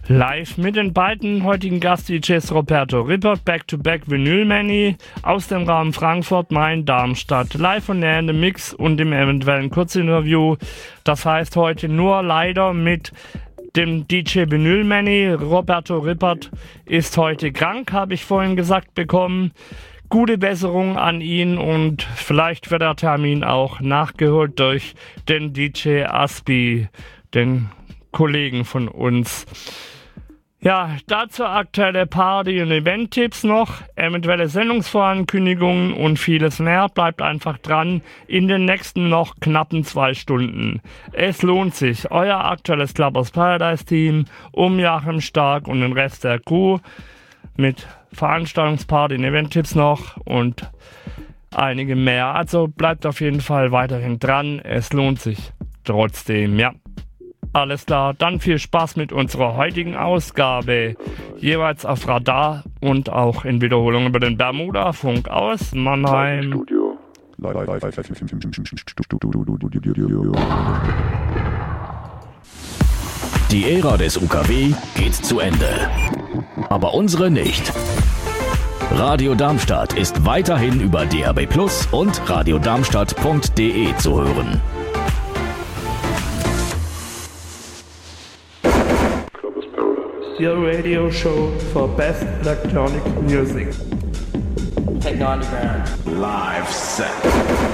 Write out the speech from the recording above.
Live mit den beiden heutigen Gast-DJs Roberto Rippert, Back-to-Back Vinyl Manny aus dem Raum Frankfurt, Main, Darmstadt. Live und näher in dem Mix und im eventuellen Kurzinterview. Das heißt heute nur leider mit dem DJ Vinyl Manny. Roberto Rippert ist heute krank, habe ich vorhin gesagt bekommen. Gute Besserung an ihn und vielleicht wird der Termin auch nachgeholt durch den DJ Aspi, den Kollegen von uns. Ja, dazu aktuelle Party- und Event-Tipps noch, eventuelle Sendungsvorankündigungen und vieles mehr. Bleibt einfach dran in den nächsten noch knappen 2 Stunden. Es lohnt sich, euer aktuelles Clubbers Paradise Team um Joachim Stark und den Rest der Crew mit Veranstaltungsparty und Event-Tipps noch und einige mehr. Also bleibt auf jeden Fall weiterhin dran. Es lohnt sich trotzdem, ja. Alles klar, dann viel Spaß mit unserer heutigen Ausgabe. Jeweils auf Radar und auch in Wiederholung über den Bermuda-Funk aus Mannheim. Die Ära des UKW geht zu Ende. Aber unsere nicht. Radio Darmstadt ist weiterhin über DAB+ und radiodarmstadt.de zu hören. Your radio show for best electronic music. Techno Underground. Live set.